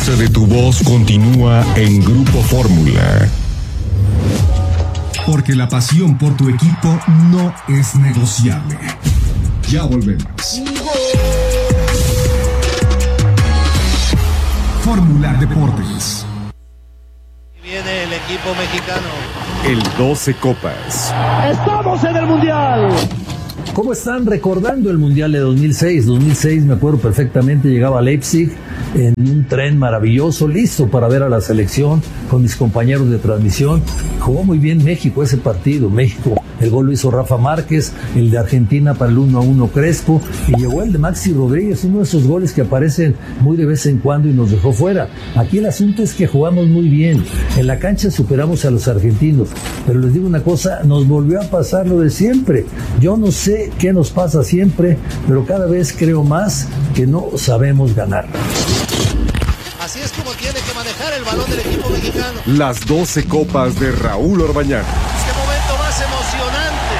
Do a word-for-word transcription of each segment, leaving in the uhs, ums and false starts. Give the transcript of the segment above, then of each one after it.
dulce de tu voz continúa en Grupo Fórmula. Porque la pasión por tu equipo no es negociable. Ya volvemos. Fórmula Deportes. Viene el equipo mexicano. El doce Copas. ¡Estamos en el Mundial! ¿Cómo están recordando el Mundial de dos mil seis? dos mil seis, me acuerdo perfectamente, llegaba a Leipzig en un tren maravilloso, listo para ver a la selección con mis compañeros de transmisión. Jugó muy bien México ese partido. México, el gol lo hizo Rafa Márquez, el de Argentina para el uno a uno Crespo, y llegó el de Maxi Rodríguez, uno de esos goles que aparecen muy de vez en cuando y nos dejó fuera. Aquí el asunto es que jugamos muy bien. En la cancha superamos a los argentinos, pero les digo una cosa, nos volvió a pasar lo de siempre. Yo no sé qué nos pasa siempre, pero cada vez creo más que no sabemos ganar. Así es como tiene que manejar el balón del equipo mexicano. Las doce Copas de Raúl Orbañanos. Este momento más emocionante.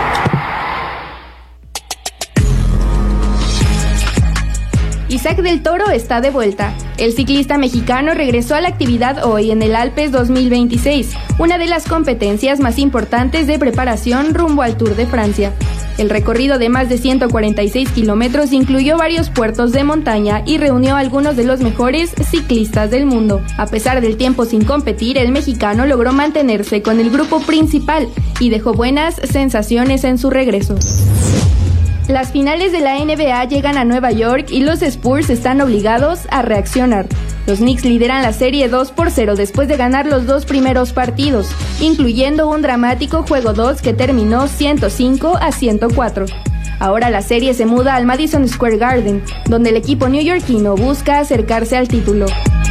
Isaac del Toro está de vuelta. El ciclista mexicano regresó a la actividad hoy en el Alpes dos mil veintiséis, una de las competencias más importantes de preparación rumbo al Tour de Francia. El recorrido de más de ciento cuarenta y seis kilómetros incluyó varios puertos de montaña y reunió a algunos de los mejores ciclistas del mundo. A pesar del tiempo sin competir, el mexicano logró mantenerse con el grupo principal y dejó buenas sensaciones en su regreso. Las finales de la N B A llegan a Nueva York y los Spurs están obligados a reaccionar. Los Knicks lideran la serie dos por cero después de ganar los dos primeros partidos, incluyendo un dramático juego dos que terminó ciento cinco a ciento cuatro. Ahora la serie se muda al Madison Square Garden, donde el equipo neoyorquino busca acercarse al título.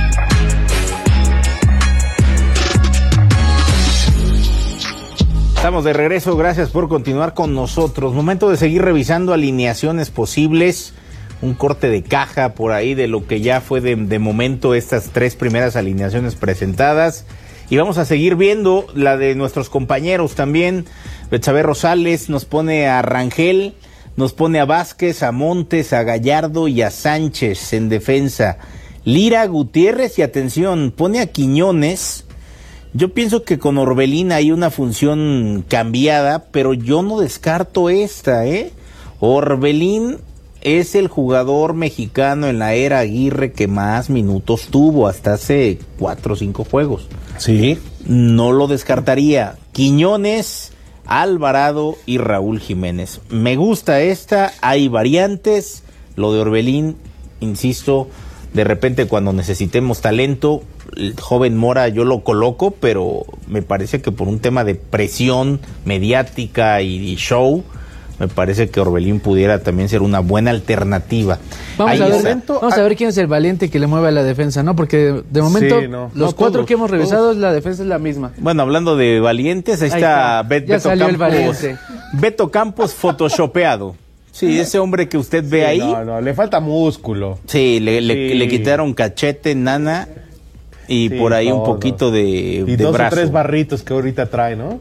Estamos de regreso, gracias por continuar con nosotros. Momento de seguir revisando alineaciones posibles, un corte de caja por ahí de lo que ya fue de, de momento estas tres primeras alineaciones presentadas. Y vamos a seguir viendo la de nuestros compañeros también. Betsabe Rosales nos pone a Rangel, nos pone a Vázquez, a Montes, a Gallardo y a Sánchez en defensa. Lira, Gutiérrez y atención, pone a Quiñones. Yo pienso que con Orbelín hay una función cambiada, pero yo no descarto esta, ¿eh? Orbelín es el jugador mexicano en la era Aguirre que más minutos tuvo, hasta hace cuatro o cinco juegos. Sí. No lo descartaría. Quiñones, Alvarado y Raúl Jiménez. Me gusta esta, hay variantes. Lo de Orbelín, insisto, de repente cuando necesitemos talento, el joven Mora yo lo coloco, pero me parece que por un tema de presión mediática y show, me parece que Orbelín pudiera también ser una buena alternativa. Vamos, a ver, está. vamos a ver quién es el valiente que le mueve a la defensa, ¿no? Porque de momento sí, no. los no, cuatro todos, que hemos revisado, todos. la defensa es la misma. Bueno, hablando de valientes, ahí, ahí está, está. Bet, ya Beto salió Campos, el valiente. Beto Campos photoshopeado. Sí, ese hombre que usted ve sí, ahí. No, no, le falta músculo. Sí, le, sí. le, le quitaron cachete, nana, y sí, por ahí todo. Un poquito de, y de dos brazo. o tres barritos que ahorita trae, ¿no?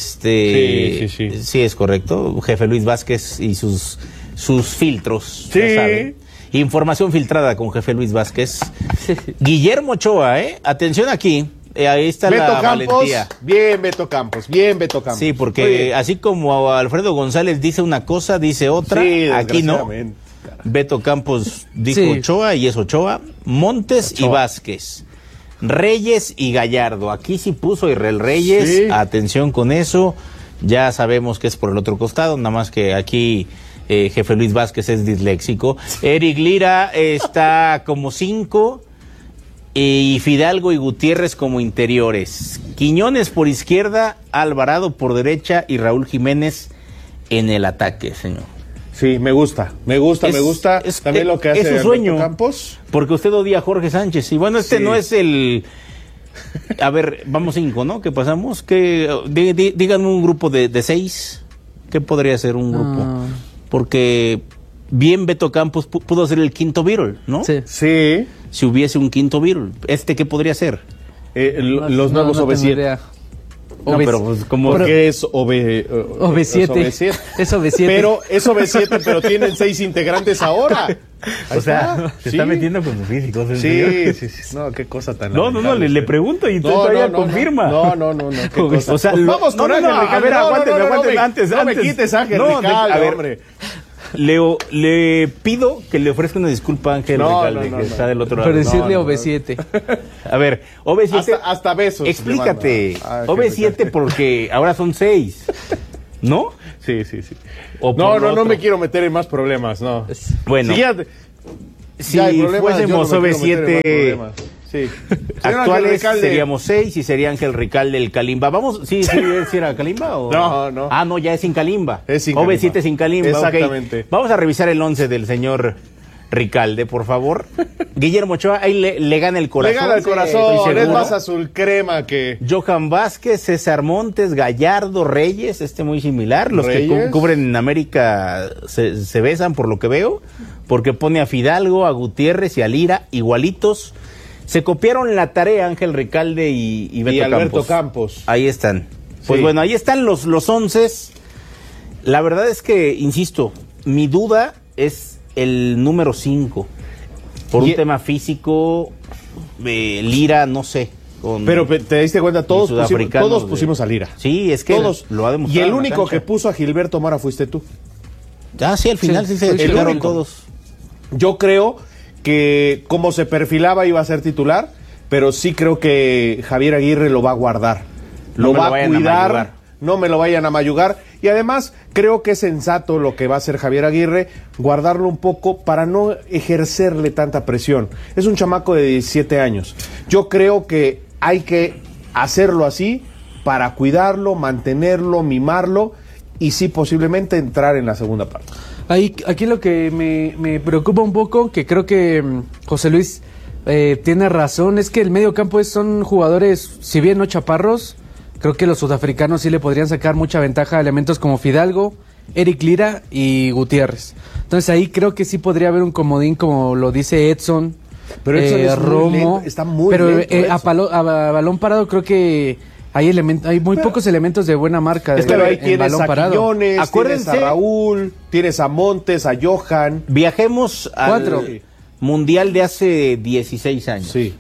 Este, sí, sí, sí. sí, es correcto. Jefe Luis Vázquez y sus, sus filtros, sí. ya saben. Información filtrada con Jefe Luis Vázquez. Guillermo Ochoa, ¿eh? Atención aquí. Eh, ahí está Beto la Campos, valentía. Bien, Beto Campos, bien, Beto Campos. Sí, porque así como Alfredo González dice una cosa, dice otra, sí, aquí no. Beto Campos dijo sí. Ochoa y es Ochoa. Montes Ochoa. Y Vázquez. Reyes y Gallardo. Aquí sí puso Israel Reyes. Sí. Atención con eso. Ya sabemos que es por el otro costado, nada más que aquí eh, Jefe Luis Vázquez es disléxico. Eric Lira está como cinco. Y Fidalgo y Gutiérrez como interiores. Quiñones por izquierda, Alvarado por derecha y Raúl Jiménez en el ataque, señor. Sí, me gusta, me gusta, es, me gusta es, también es, lo que hace es su sueño, Campos. Porque usted odia a Jorge Sánchez. Y bueno, este sí. no es el... A ver, vamos cinco, ¿no? ¿Qué pasamos? Que dí, dí, díganme un grupo de, de seis. ¿Qué podría ser un grupo? Ah. Porque bien Beto Campos pudo ser el quinto Beatle, ¿no? Sí. Sí. Si hubiese un quinto Beatle, ¿este qué podría ser? Eh, no, los nuevos no, no O V siete. No, pero pues, como pero, que es O V siete. Es O V siete. Pero es O V siete, pero tienen seis integrantes ahora. O sea, se sí. está metiendo con sus físicos. ¿En Sí, serio? sí, sí. No, qué cosa tan No, no, no, le, le pregunto y tú no, todavía no, no, confirma. No, no, no, no. Qué cosa. O sea, pues lo, vamos con no, Ángel no, Ricalde. a ver, no, aguántenme, no, no, aguántenme, no, me, antes, no antes. me quites Ángel No, Ricalde, a ver, hombre. Le, le pido que le ofrezca una disculpa a Ángel No, Ricalde, no, no, que no. está del otro lado. Pero decirle no, O V siete. A ver, O V siete. Hasta, hasta besos. Explícate. Ah, O V siete porque ahora son seis. ¿No? Sí, sí, sí. O No, por no, no otro. me quiero meter en más problemas, no. Bueno, Si ya, si ya hay problemas, yo no fuésemos me O V quiero meter en más siete problemas. Sí. Señor actuales, Ángel Ricalde. seríamos seis y sería Ángel Ricalde el Kalimba. Vamos, sí, sí, ¿sí era Kalimba o No, no. Ah, no, ya es sin Kalimba. Es sin O V Kalimba. siete sin Kalimba. Exactamente. Ok. Vamos a revisar el once del señor Ricalde, por favor. Guillermo Ochoa, ahí le, le gana el corazón. Le gana el Sí, corazón, estoy es seguro. más azul crema que... Johan Vázquez, César Montes, Gallardo, Reyes, este muy similar. Los que Reyes. cu- cubren en América se, se besan por lo que veo, porque pone a Fidalgo, a Gutiérrez y a Lira igualitos. Se copiaron la tarea Ángel Ricalde y, y Beto Y Alberto Campos. Campos. Ahí están. Pues Sí. bueno, ahí están los, los onces. La verdad es que, insisto, mi duda es el número cinco. Por Y- un tema físico, eh, Lira, no sé. con- Pero pe- te diste cuenta, todos, pusimos, sudafricanos todos de- pusimos a Lira. Sí, es que Todos. lo ha Y demostrado. el en la único cancha. que puso a Gilberto Mora fuiste tú. Ah, sí, al final sí, Sí, se sí, despegaron el único. todos. Yo creo que como se perfilaba iba a ser titular, pero sí creo que Javier Aguirre lo va a guardar. No Lo me va lo a vayan a cuidar, mayugar. no me lo vayan a mayugar. Y además creo que es sensato lo que va a hacer Javier Aguirre, guardarlo un poco para no ejercerle tanta presión. Es un chamaco de diecisiete años. Yo creo que hay que hacerlo así para cuidarlo, mantenerlo, mimarlo y sí posiblemente entrar en la segunda parte. Ahí, aquí lo que me, me preocupa un poco, que creo que mm, José Luis eh, tiene razón, es que el medio campo es- son jugadores, si bien no chaparros, creo que los sudafricanos sí le podrían sacar mucha ventaja a elementos como Fidalgo, Eric Lira y Gutiérrez. Entonces ahí creo que sí podría haber un comodín, como lo dice Edson, Pero Edson eh, es muy Romo, lento, está muy pero lento, eh, a, Edson. palo- a- a balón parado creo que hay elementos, hay muy Pero- pocos elementos de buena marca. Es que de- ahí en tienes balón a parado. Quiñones, Acuérdense- tienes a Raúl, tienes a Montes, a Johan. Viajemos al Cuatro. Mundial de hace dieciséis años. Sí.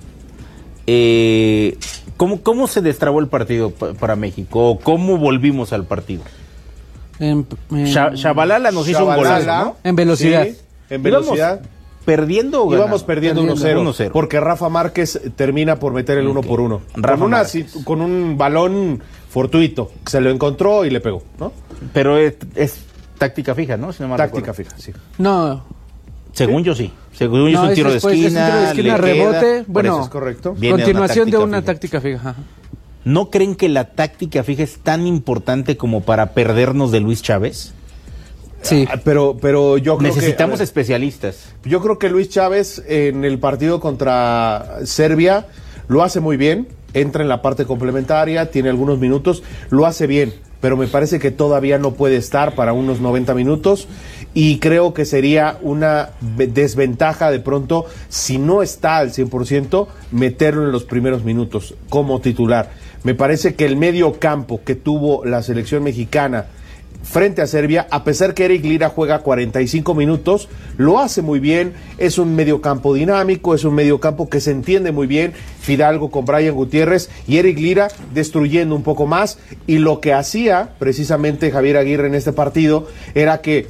Eh, ¿cómo, ¿Cómo se destrabó el partido pa- para México? ¿Cómo volvimos al partido? En, en- Sha- Shabalala nos hizo un golazo, Shabalala, ¿no? En velocidad. sí, en velocidad. ¿Íbamos perdiendo o Íbamos ganando? perdiendo Perdiendo. uno cero, uno cero. porque Rafa Márquez termina por meter el uno Ok. por uno. Rafa Con, una, Márquez. si- con un balón fortuito. Se lo encontró y le pegó, ¿no? Pero es, es táctica fija, ¿no? Si no mal Táctica recuerdo. fija, sí. No, Según yo sí. Según yo No, es un es tiro de después, es un esquina. tiro de esquina, le queda, rebote, por bueno, eso es correcto. Viene de una continuación de táctica una fija. táctica fija. ajá. ¿No creen que la táctica fija es tan importante como para perdernos de Luis Chávez? Sí. Ah, Pero, pero yo creo Necesitamos que... a ver, especialistas. Yo creo que Luis Chávez en el partido contra Serbia lo hace muy bien, entra en la parte complementaria, tiene algunos minutos, lo hace bien, pero me parece que todavía no puede estar para unos noventa minutos y creo que sería una ve- desventaja de pronto, si no está al cien por ciento, meterlo en los primeros minutos como titular. Me parece que el medio campo que tuvo la selección mexicana frente a Serbia, a pesar que Eric Lira juega cuarenta y cinco minutos, lo hace muy bien, es un mediocampo dinámico, es un mediocampo que se entiende muy bien, Fidalgo con Brian Gutiérrez y Eric Lira destruyendo un poco más, y lo que hacía precisamente Javier Aguirre en este partido era que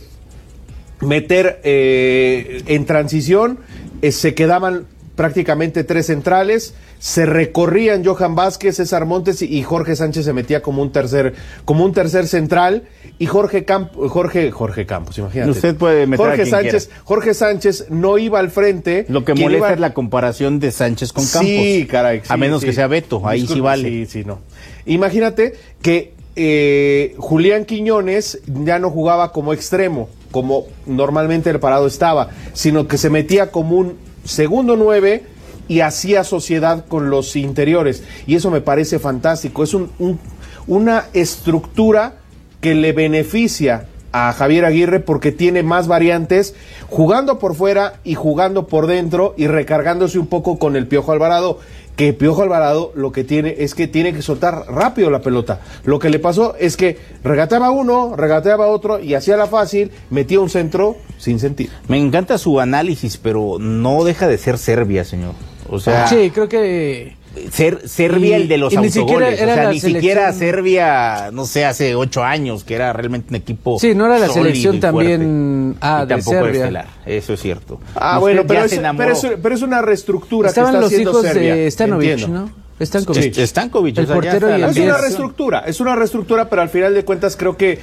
meter eh, en transición, eh, se quedaban prácticamente tres centrales, se recorrían Johan Vázquez, César Montes y, y Jorge Sánchez se metía como un tercer, como un tercer central, y Jorge Campos, Jorge, Jorge Campos, imagínate. Usted puede meter a Jorge quien Sánchez, quiera. Jorge Sánchez no iba al frente. Lo que quien molesta iba- es la comparación de Sánchez con Campos. Sí, caray. A sí, menos sí. que sea Beto, ahí sí Disculpe, vale. Sí, sí, no. Imagínate que eh, Julián Quiñones ya no jugaba como extremo, como normalmente el parado estaba, sino que se metía como un segundo nueve y hacía sociedad con los interiores. Y eso me parece fantástico. Es un, un- una estructura que le beneficia a Javier Aguirre porque tiene más variantes jugando por fuera y jugando por dentro y recargándose un poco con el Piojo Alvarado, que Piojo Alvarado lo que tiene es que tiene que soltar rápido la pelota. Lo que le pasó es que regateaba uno, regateaba otro y hacía la fácil, metía un centro sin sentido. Me encanta su análisis, pero no deja de ser Serbia, señor. O sea, sí, creo que Ser, Serbia y, el de los y ni autogoles, siquiera era o sea, la ni selección... siquiera Serbia, no sé, hace ocho años, que era realmente un equipo sí, no era la sólido selección y también fuerte, ah, y de tampoco Serbia. estelar, eso es cierto. Ah, Usted bueno, pero ya es, se enamoró. pero, es, pero es una reestructura Estaban que está los haciendo hijos Serbia. de Stanovic, Entiendo. ¿no? Stankovic. Sí. Stankovic, El o sea, portero ya está y la el Es una Bien. reestructura, es una reestructura, pero al final de cuentas creo que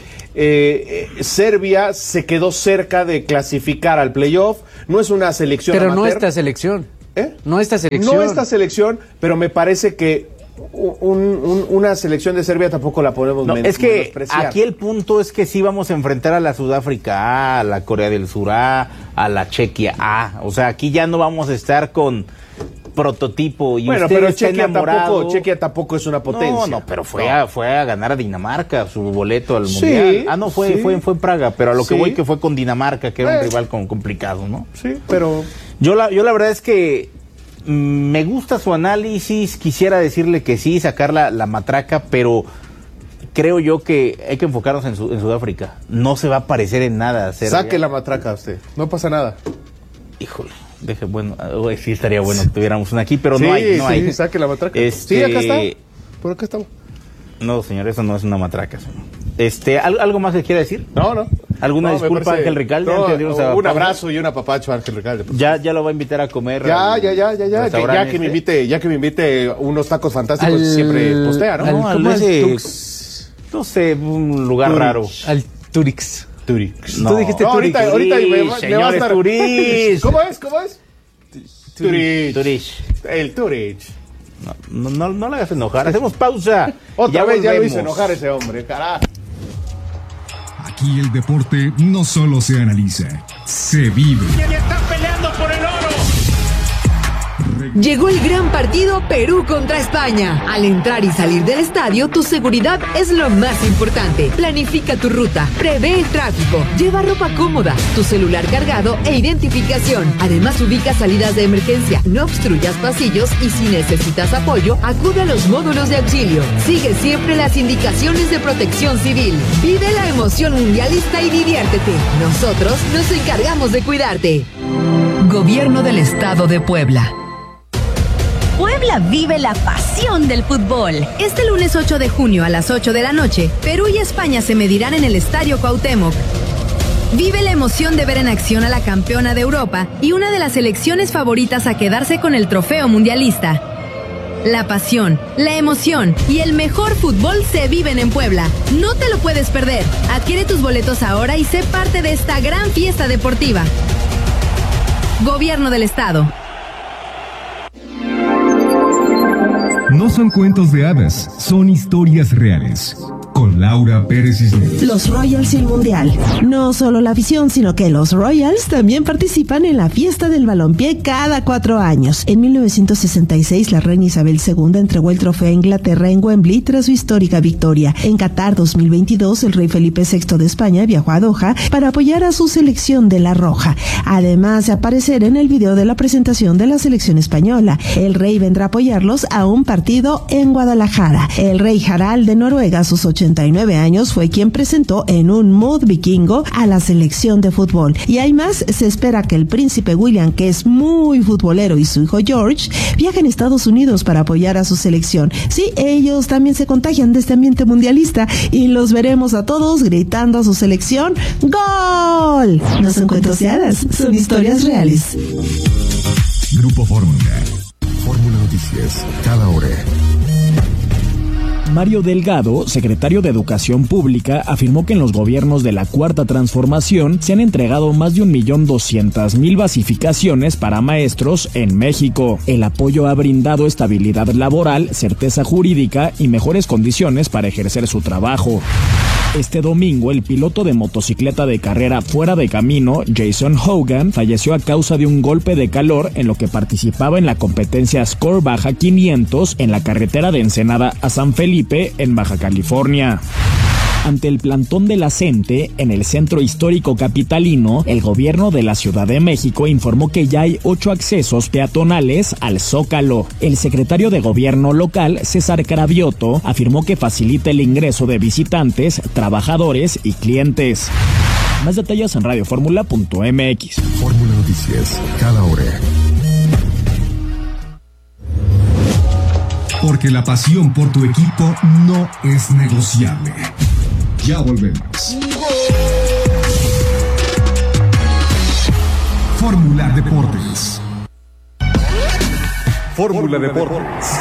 eh, eh, Serbia se quedó cerca de clasificar al playoff. No es una selección Pero no amateur. esta selección. ¿Eh? No esta selección. No esta selección, pero me parece que un, un, una selección de Serbia tampoco la podemos No, men- es que menospreciar. aquí el punto es que sí vamos a enfrentar a la Sudáfrica A, a la Corea del Sur A, a la Chequia A. O sea, aquí ya no vamos a estar con prototipo y Bueno, usted pero está Chequia enamorado. tampoco, Chequia tampoco es una potencia. No, no, pero fue, No. A, fue a ganar a Dinamarca su boleto al Sí, Mundial. Ah, no, fue, sí. fue, fue en Praga, pero a lo que Sí. voy que fue con Dinamarca, que era Eh. un rival con, complicado, ¿no? Sí, pero Yo la, yo la verdad es que mm, me gusta su análisis, quisiera decirle que sí, sacar la, la matraca, pero creo yo que hay que enfocarnos en, Su- en Sudáfrica. No se va a parecer en nada. Serbia. saque la matraca usted. No pasa nada. Híjole, deje, bueno, eh, sí estaría bueno que tuviéramos una aquí, pero sí, no hay, no sí, hay. saque la matraca. Este- Sí, acá está. Por acá estamos. No, señor, eso no es una matraca, señor. Este, ¿al- ¿algo más que quiera decir? No, no. ¿Alguna No, me disculpa, parece- Ángel Ricalde? No, antes de irnos a un pausa? abrazo y un apapacho a Ángel Ricalde. Ya, ya lo va a invitar a comer. Ya, al ya, ya, ya, ya, ya, restaurante ya que me este. invite, ya que me invite unos tacos fantásticos, Al- siempre postea, ¿no? al- No, al ¿cómo es? ese- Tux- No sé, un lugar Turich. raro. Al Turix. Turix. No. Tú dijiste No, ahorita, Turix. ahorita me, va- me va a Señores, estar. Turich. ¿Cómo es? ¿Cómo es? Turich. Turich. El Turich. No, no, no, no le hagas enojar. Hacemos pausa. Otra vez ya lo volvemos. hizo enojar ese hombre, carajo. Aquí el deporte no solo se analiza, se vive. Llegó el gran partido Perú contra España. Al entrar y salir del estadio, tu seguridad es lo más importante. Planifica tu ruta, prevé el tráfico, lleva ropa cómoda, tu celular cargado e identificación. Además, ubica salidas de emergencia, no obstruyas pasillos y si necesitas apoyo, acude a los módulos de auxilio. Sigue siempre las indicaciones de Protección Civil. Vive la emoción mundialista y diviértete. Nosotros nos encargamos de cuidarte. Gobierno del Estado de Puebla. Puebla vive la pasión del fútbol. Este lunes ocho de junio a las ocho de la noche, Perú y España se medirán en el Estadio Cuauhtémoc. Vive la emoción de ver en acción a la campeona de Europa y una de las selecciones favoritas a quedarse con el trofeo mundialista. La pasión, la emoción y el mejor fútbol se viven en Puebla. No te lo puedes perder. Adquiere tus boletos ahora y sé parte de esta gran fiesta deportiva. Gobierno del Estado. No son cuentos de hadas, son historias reales. Con Laura Pérez Cisneros. Los Royals y el Mundial. No solo la afición, sino que los Royals también participan en la fiesta del balompié cada cuatro años. En mil novecientos sesenta y seis, la reina Isabel segunda entregó el trofeo a Inglaterra en Wembley tras su histórica victoria. En Qatar dos mil veintidós, el rey Felipe sexto de España viajó a Doha para apoyar a su selección de la Roja. Además de aparecer en el video de la presentación de la selección española, el rey vendrá a apoyarlos a un partido en Guadalajara. El rey Harald de Noruega, a sus ochenta y nueve años, fue quien presentó en un mood vikingo a la selección de fútbol. Y hay más, se espera que el príncipe William, que es muy futbolero, y su hijo George viajen a Estados Unidos para apoyar a su selección. Sí, ellos también se contagian de este ambiente mundialista y los veremos a todos gritando a su selección ¡Gol! No son cuentos de hadas, son historias reales. Grupo Fórmula. Fórmula Noticias, cada hora. Mario Delgado, secretario de Educación Pública, afirmó que en los gobiernos de la Cuarta Transformación se han entregado más de un millón doscientas mil basificaciones para maestros en México. El apoyo ha brindado estabilidad laboral, certeza jurídica y mejores condiciones para ejercer su trabajo. Este domingo, el piloto de motocicleta de carrera fuera de camino, Jason Hogan, falleció a causa de un golpe de calor en lo que participaba en la competencia Score Baja quinientos en la carretera de Ensenada a San Felipe, en Baja California. Ante el plantón de la CENTE, en el centro histórico capitalino, el gobierno de la Ciudad de México informó que ya hay ocho accesos peatonales al Zócalo. El secretario de Gobierno local, César Cravioto, afirmó que facilita el ingreso de visitantes, trabajadores y clientes. Más detalles en radio fórmula punto m x. Fórmula Noticias, cada hora. Porque la pasión por tu equipo no es negociable. Ya volvemos. Fórmula Deportes. Fórmula Deportes.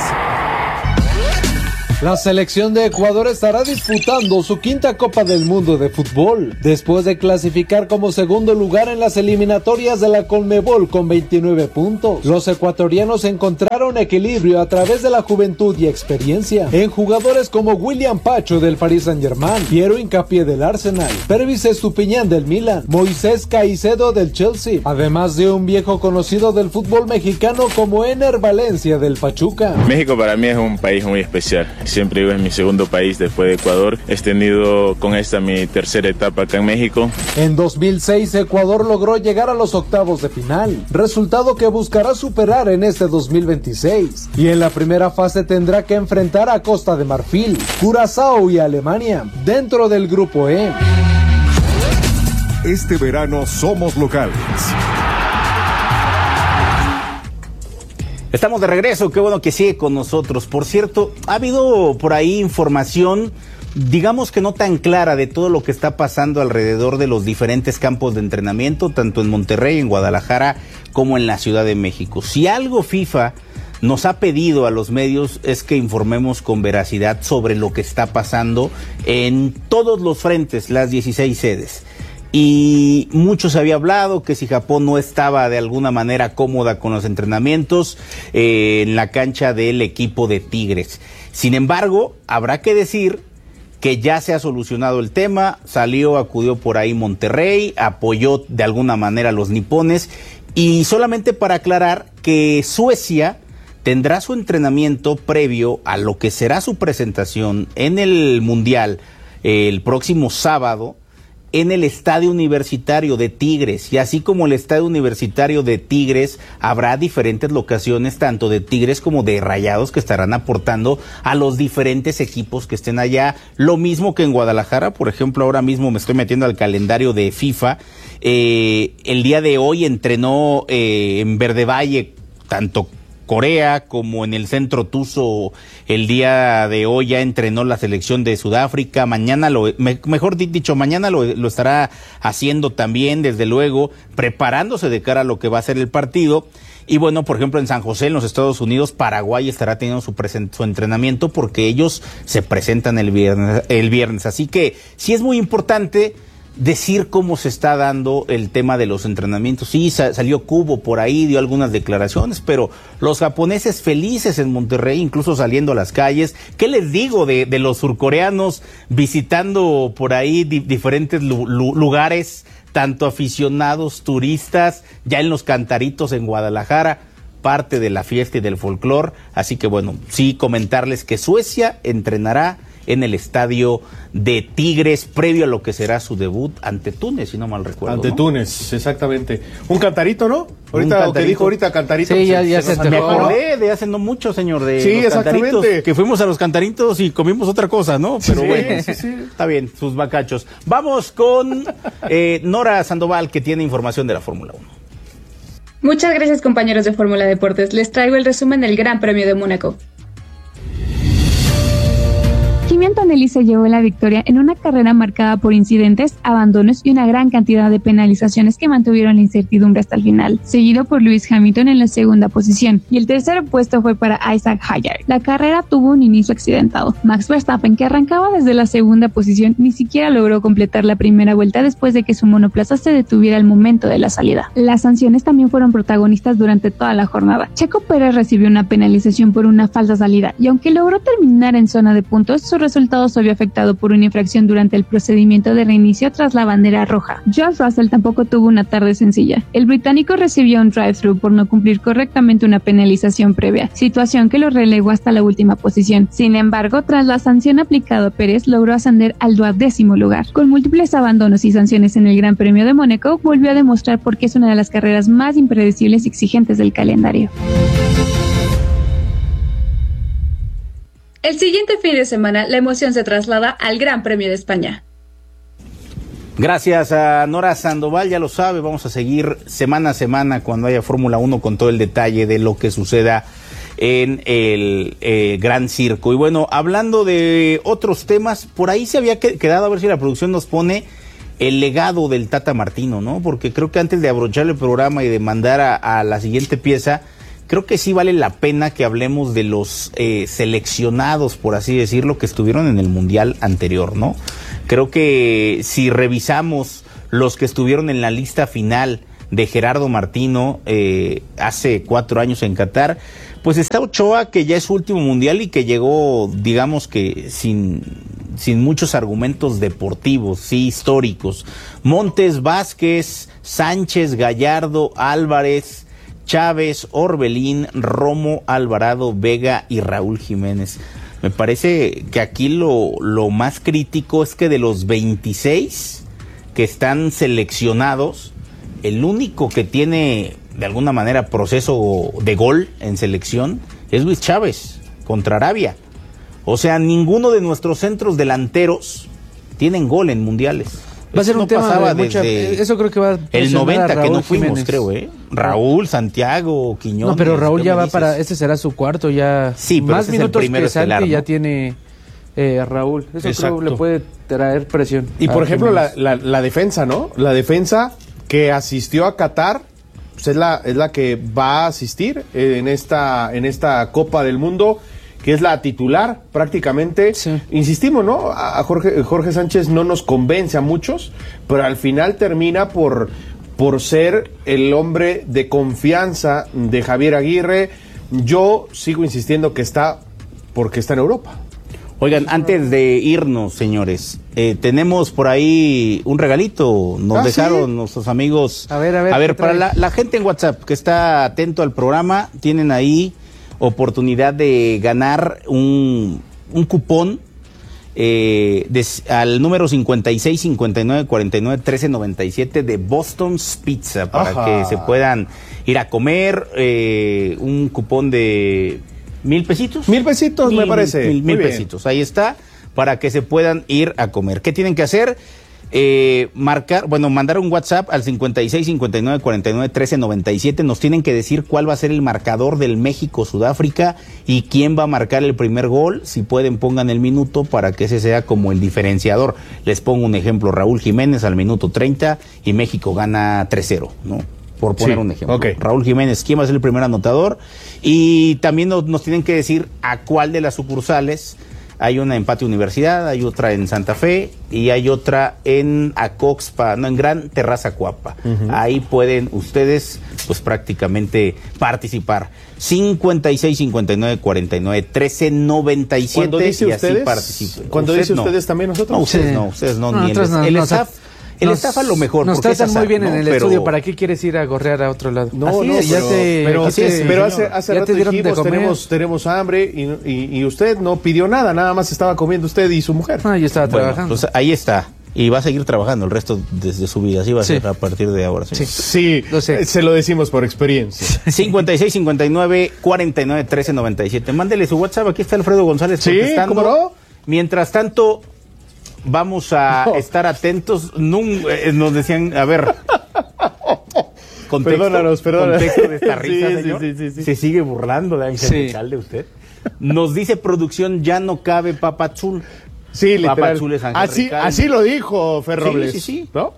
La selección de Ecuador estará disputando su quinta Copa del Mundo de fútbol, después de clasificar como segundo lugar en las eliminatorias de la Conmebol con veintinueve puntos. Los ecuatorianos encontraron equilibrio a través de la juventud y experiencia en jugadores como William Pacho del Paris Saint-Germain, Piero Hincapié del Arsenal, Pervis Estupiñán del Milan, Moisés Caicedo del Chelsea, además de un viejo conocido del fútbol mexicano como Ener Valencia del Pachuca. México para mí es un país muy especial. Siempre digo, es mi segundo país después de Ecuador. He tenido con esta mi tercera etapa acá en México. En dos mil seis, Ecuador logró llegar a los octavos de final, resultado que buscará superar en este dos mil veintiséis. Y en la primera fase tendrá que enfrentar a Costa de Marfil, Curazao y Alemania, dentro del grupo E. Este verano somos locales. Estamos de regreso, qué bueno que sigue con nosotros. Por cierto, ha habido por ahí información, digamos que no tan clara, de todo lo que está pasando alrededor de los diferentes campos de entrenamiento, tanto en Monterrey, en Guadalajara, como en la Ciudad de México. Si algo FIFA nos ha pedido a los medios es que informemos con veracidad sobre lo que está pasando en todos los frentes, las dieciséis sedes. Y mucho se había hablado que si Japón no estaba de alguna manera cómoda con los entrenamientos eh, en la cancha del equipo de Tigres. Sin embargo, habrá que decir que ya se ha solucionado el tema, salió, acudió por ahí Monterrey, apoyó de alguna manera a los nipones, y solamente para aclarar que Suecia tendrá su entrenamiento previo a lo que será su presentación en el Mundial eh, el próximo sábado, en el Estadio Universitario de Tigres. Y así como el Estadio Universitario de Tigres, habrá diferentes locaciones, tanto de Tigres como de Rayados, que estarán aportando a los diferentes equipos que estén allá. Lo mismo que en Guadalajara, por ejemplo, ahora mismo me estoy metiendo al calendario de FIFA. Eh, el día de hoy entrenó eh, en Verde Valle, tanto Corea como en el Centro Tuzo. El día de hoy ya entrenó la selección de Sudáfrica. Mañana, lo me, mejor dicho, mañana lo, lo estará haciendo también, desde luego, preparándose de cara a lo que va a ser el partido. Y bueno, por ejemplo, en San José, en los Estados Unidos, Paraguay estará teniendo su, present, su entrenamiento, porque ellos se presentan el viernes, el viernes. Así que sí es muy importante decir cómo se está dando el tema de los entrenamientos. Sí, sa- salió Kubo por ahí, dio algunas declaraciones, pero los japoneses felices en Monterrey, incluso saliendo a las calles. ¿Qué les digo de, de los surcoreanos visitando por ahí di- diferentes lu- lu- lugares, tanto aficionados, turistas, ya en los Cantaritos en Guadalajara, parte de la fiesta y del folclore? Así que bueno, sí comentarles que Suecia entrenará en el estadio de Tigres, previo a lo que será su debut ante Túnez, si no mal recuerdo. Ante ¿no? Túnez, exactamente. Un cantarito, ¿no? Ahorita, lo que dijo ahorita, cantarito. Sí, ya, ya se, se Me acordé de hace no mucho, señor, de sí, los exactamente. cantaritos, que fuimos a los cantaritos y comimos otra cosa, ¿no? Pero sí, bueno, sí, sí. Está bien, sus bacachos. Vamos con eh, Nora Sandoval, que tiene información de la Fórmula uno. Muchas gracias, compañeros de Fórmula Deportes. Les traigo el resumen del Gran Premio de Mónaco. Kimi Antonelli se llevó la victoria en una carrera marcada por incidentes, abandonos y una gran cantidad de penalizaciones que mantuvieron la incertidumbre hasta el final, seguido por Lewis Hamilton en la segunda posición, y el tercer puesto fue para Isaac Hayar. La carrera tuvo un inicio accidentado. Max Verstappen, que arrancaba desde la segunda posición, ni siquiera logró completar la primera vuelta después de que su monoplaza se detuviera al momento de la salida. Las sanciones también fueron protagonistas durante toda la jornada. Checo Pérez recibió una penalización por una falsa salida, y aunque logró terminar en zona de puntos, su resultado resultado se vio afectado por una infracción durante el procedimiento de reinicio tras la bandera roja. George Russell tampoco tuvo una tarde sencilla. El británico recibió un drive-thru por no cumplir correctamente una penalización previa, situación que lo relegó hasta la última posición. Sin embargo, tras la sanción aplicada a Pérez, logró ascender al duodécimo lugar. Con múltiples abandonos y sanciones en el Gran Premio de Mónaco, volvió a demostrar por qué es una de las carreras más impredecibles y exigentes del calendario. El siguiente fin de semana, la emoción se traslada al Gran Premio de España. Gracias a Nora Sandoval, ya lo sabe, vamos a seguir semana a semana cuando haya Fórmula uno con todo el detalle de lo que suceda en el eh, Gran Circo. Y bueno, hablando de otros temas, por ahí se había quedado, a ver si la producción nos pone el legado del Tata Martino, ¿no? Porque creo que antes de abrochar el programa y de mandar a, a la siguiente pieza, creo que sí vale la pena que hablemos de los eh, seleccionados, por así decirlo, que estuvieron en el Mundial anterior, ¿no? Creo que si revisamos los que estuvieron en la lista final de Gerardo Martino eh, hace cuatro años en Qatar, pues está Ochoa, que ya es su último Mundial y que llegó, digamos que sin, sin muchos argumentos deportivos, sí, históricos. Montes, Vázquez, Sánchez, Gallardo, Álvarez, Chávez, Orbelín, Romo, Alvarado, Vega y Raúl Jiménez. Me parece que aquí lo, lo más crítico es que de los veintiséis que están seleccionados, el único que tiene de alguna manera proceso de gol en selección es Luis Chávez contra Arabia. O sea, ninguno de nuestros centros delanteros tienen gol en mundiales. Va a ser un no tema de mucha, eso creo que va a el noventa que no fuimos, Jiménez. creo, ¿eh? Raúl, Santiago, Quiñones. No, pero Raúl ya va para, este será su cuarto ya. Sí, pero más minutos que estelar, Santi ¿no? Ya tiene eh, Raúl. Eso Exacto. creo le puede traer presión. Y por ejemplo la, la, la defensa, ¿no? La defensa que asistió a Qatar, pues es la es la que va a asistir en esta en esta Copa del Mundo, que es la titular prácticamente. Sí. Insistimos, ¿no? A Jorge, Jorge Sánchez no nos convence a muchos, pero al final termina por, por ser el hombre de confianza de Javier Aguirre. Yo sigo insistiendo que está porque está en Europa. Oigan, antes de irnos, señores, eh, tenemos por ahí un regalito. Nos ¿Ah, dejaron sí? nuestros amigos. A ver, a ver. A ver, para la, la gente en WhatsApp que está atento al programa, tienen ahí oportunidad de ganar un, un cupón eh, de, al número cincuenta y seis, cincuenta y nueve, cuarenta y nueve, trece, noventa y siete de Boston's Pizza para Ajá. que se puedan ir a comer. Eh, un cupón de mil pesitos. Mil pesitos, mil, me parece. Mil, mil pesitos. Ahí está, para que se puedan ir a comer. ¿Qué tienen que hacer? Eh, marcar, bueno, mandar un WhatsApp al cincuenta y seis, cincuenta y nueve, cuarenta y nueve, trece, noventa y siete. Nos tienen que decir cuál va a ser el marcador del México-Sudáfrica y quién va a marcar el primer gol. Si pueden, pongan el minuto para que ese sea como el diferenciador. Les pongo un ejemplo: Raúl Jiménez al minuto treinta y México gana tres cero, ¿no? Por poner Sí, un ejemplo. okay. Raúl Jiménez, ¿quién va a ser el primer anotador? Y también nos, nos tienen que decir a cuál de las sucursales. Hay una en Patio Universidad, hay otra en Santa Fe y hay otra en Acoxpa, no, en Gran Terraza Cuapa. Uh-huh. Ahí pueden ustedes, pues prácticamente participar. cincuenta y seis, cincuenta y nueve, cuarenta y nueve, trece, noventa y siete. Cuando dice y ustedes, así participen. cuando Usted dice no. ustedes también nosotros. No, ustedes Sí. no, ustedes no, No, ni el, nosotros no, el no, staff. El Nos- staff a lo mejor. Nos porque es tratan muy azar, bien en ¿no? el Pero- estudio. ¿Para qué quieres ir a gorrear a otro lado? No, Así no, es, ya pero, te, pero, aquí te- pero hace, hace ya rato te dieron de dijimos, comer. tenemos, tenemos hambre y, y, y usted no pidió nada, nada más estaba comiendo usted y su mujer. Ah, yo estaba Bueno, trabajando. pues ahí está. Y va a seguir trabajando el resto desde su vida. Así va a Sí. ser a partir de ahora. Sí. Sí, Lo sé. se lo decimos por experiencia. cincuenta y seis, cincuenta y nueve, cuarenta y nueve, trece, noventa y siete. Mándele su WhatsApp. Aquí está Alfredo González Sí, contestando. ¿cómo no? Mientras tanto, vamos a No. estar atentos. Nun- eh, nos decían, a ver. Contexto, Perdónanos, perdónanos. contexto de esta risa, Sí, sí, señor. sí, sí, sí. Se sigue burlando de Ángel Sí. Ricalde usted. Nos dice producción, ya no cabe papazul. Sí, Papa literal. Azul es Ángel Así, Ricalde. así lo dijo Fer Sí, Robles. sí, sí. ¿No?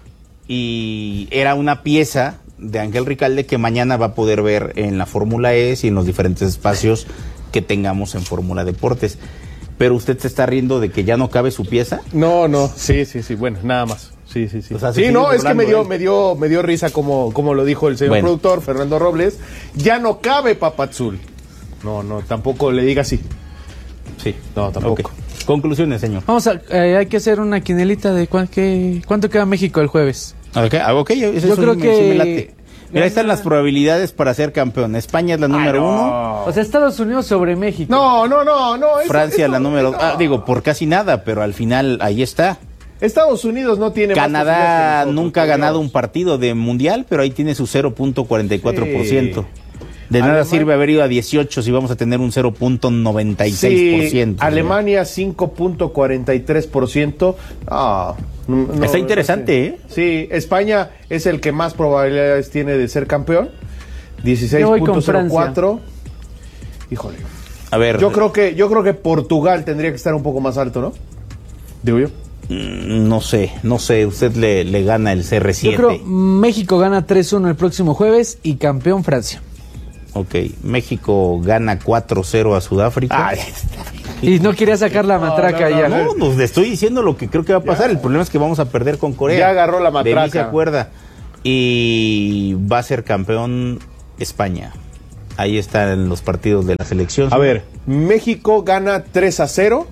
Y era una pieza de Ángel Ricalde que mañana va a poder ver en la Fórmula E y en los diferentes espacios que tengamos en Fórmula Deportes. Pero usted se está riendo de que ya no cabe su pieza. No, no, sí, sí, sí, bueno, nada más. Sí, sí, sí. O sea, se sí, sigue no, es que me dio, burlando, ¿eh? me dio, me dio risa como, como lo dijo el señor Bueno. productor, Fernando Robles. Ya no cabe Papazul. No, no, tampoco le diga así. Sí. No, tampoco. Ok. Conclusiones, señor. Vamos a, eh, hay que hacer una quinelita de cuán, qué, cuánto queda México el jueves. Okay, okay, eso Yo es creo un, que... sí me late. Mira, ahí están las probabilidades para ser campeón. España es la número Ay, no. uno. O sea, Estados Unidos sobre México. No, no, no, no. Eso, Francia eso, la número no. ah, digo, por casi nada, pero al final ahí está. Estados Unidos no tiene Canadá más posibilidades que nosotros, nunca ha por ganado Dios. un partido de mundial, pero ahí tiene su cero punto cuarenta y cuatro por ciento. Sí. De nada Alemania... sirve haber ido a dieciocho si vamos a tener un cero punto noventa y seis por ciento. Sí, Alemania cinco punto cuarenta y tres por ciento. Ah, no, no, Está interesante, no sé. ¿eh? Sí, España es el que más probabilidades tiene de ser campeón. dieciséis punto cero cuatro. Híjole. A ver. Yo creo que yo creo que Portugal tendría que estar un poco más alto, ¿no? Digo yo. No sé, no sé, usted le, le gana el C R siete. Yo creo México gana tres uno el próximo jueves y campeón Francia. Ok, México gana cuatro cero a Sudáfrica. Ay, y no quería sacar la matraca no, no, ya. No, no, le estoy diciendo lo que creo que va a pasar. Ya. El problema es que vamos a perder con Corea. Ya agarró la matraca. De mí se acuerda. Y va a ser campeón España. Ahí están los partidos de la selección. A ver, México gana tres a cero.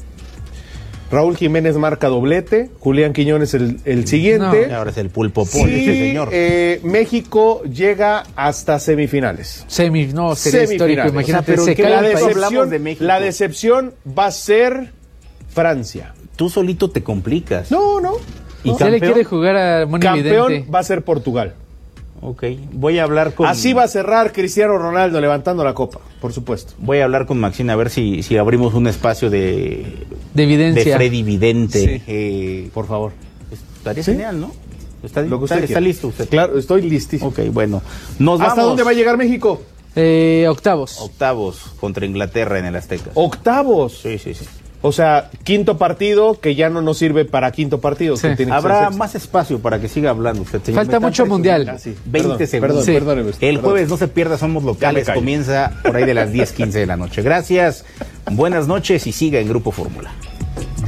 Raúl Jiménez marca doblete, Julián Quiñones el, el siguiente. No, ahora es el pulpo pon, sí, ese señor. Eh, México llega hasta semifinales. Semi, no, sería histórico, imagínate. O sea, se la, cae decepción, de la decepción va a ser Francia. Tú solito te complicas. No, no. ¿Y no. le quiere jugar a Moni Campeón Vidente? Va a ser Portugal. Ok, voy a hablar con... Así va a cerrar Cristiano Ronaldo levantando la copa, por supuesto. Voy a hablar con Maxine a ver si, si abrimos un espacio de... De evidencia. De Freddy Vidente. Sí. Eh, por favor. Estaría ¿Sí? genial, ¿no? Está, Lo que está, usted está listo usted. Claro, estoy listísimo. Ok, bueno. Nos ¿Hasta vamos. dónde va a llegar México? Eh, octavos. Octavos contra Inglaterra en el Azteca. ¿Octavos? Sí, sí, sí. O sea, quinto partido que ya no nos sirve para quinto partido. Sí. Que tiene Habrá que más espacio para que siga hablando usted, señor. Falta mucho mundial. Ah, sí. veinte Perdón, segundos. Perdón, Sí. perdóneme usted, El perdón. jueves no se pierda, somos locales. Comienza por ahí de las diez quince de la noche. Gracias, buenas noches y siga en Grupo Fórmula.